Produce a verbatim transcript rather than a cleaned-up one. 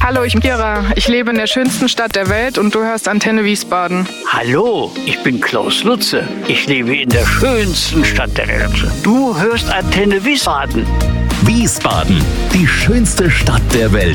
Hallo, ich bin Kira. Ich lebe in der schönsten Stadt der Welt und du hörst Antenne Wiesbaden. Hallo, ich bin Klaus Lutze. Ich lebe in der schönsten Stadt der Welt. Du hörst Antenne Wiesbaden. Wiesbaden, die schönste Stadt der Welt.